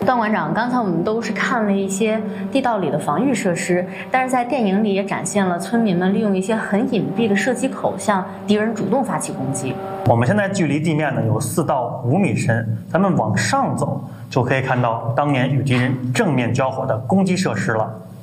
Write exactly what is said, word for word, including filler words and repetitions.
段馆长，刚才我们都是看了一些地道里的防御设施，但是在电影里也展现了村民们利用一些很隐蔽的射击口向敌人主动发起攻击。 我们现在距离地面呢有四到五米深，咱们往上走就可以看到当年与敌人正面交火的攻击设施了。